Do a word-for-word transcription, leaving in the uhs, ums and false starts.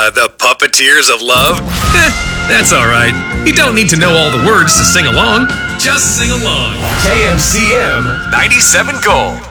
Uh, the Puppeteers of Love? Eh, that's alright. You don't need to know all the words to sing along. Just sing along. K M C M ninety-seven Gold.